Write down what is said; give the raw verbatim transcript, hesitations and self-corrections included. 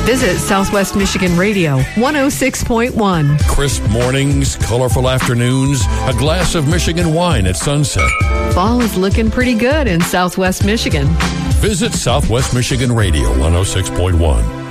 Visit Southwest Michigan Radio, one oh six point one. Crisp mornings, colorful afternoons, a glass of Michigan wine at sunset. Fall is looking pretty good in Southwest Michigan. Visit Southwest Michigan Radio, one oh six point one.